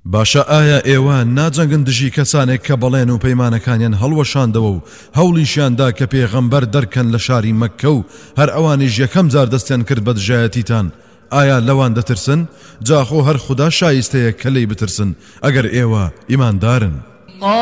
باشە ئایا ئێوە ناجەنگن دژی کەسانێک کە بەڵێن و پەیمانەکانیان هەڵوەشاندەوە و هەوڵیشیاندا کە پێغەمبەر دەرکەن لە شاری مەککە و هەر ئەوانیش یەکەم جار دەستیان کرد بە دژایەتیتان ئایا لەوان دەترسن؟ جاخۆ هەر خوددا شایستەیە کە لێی بترسن ئەگەر ئێوە ئیماندارن.